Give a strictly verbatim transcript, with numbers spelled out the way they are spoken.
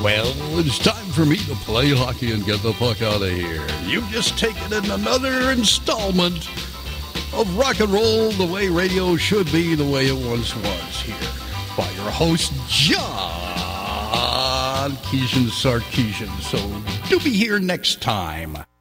Well, it's time for me to play hockey and get the puck out of here. You've just taken in another installment of rock and roll the way radio should be, the way it once was, here by your host, John Keeshan Sarkeesian. So do be here next time.